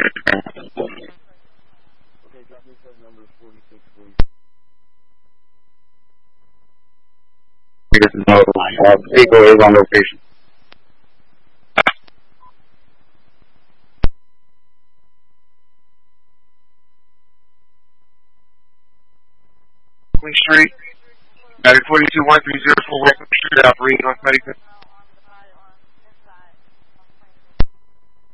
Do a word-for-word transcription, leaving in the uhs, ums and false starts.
drop me that number forty-six, please. This is no line. Uh, Pico is on location. Queen Street, United forty-two one three zero four, West Street, operating on Medicine.